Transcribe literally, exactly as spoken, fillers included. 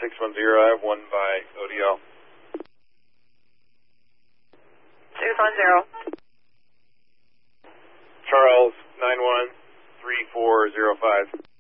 six one zero. I have one by O D L. six one zero. Charles, nine one three four zero five.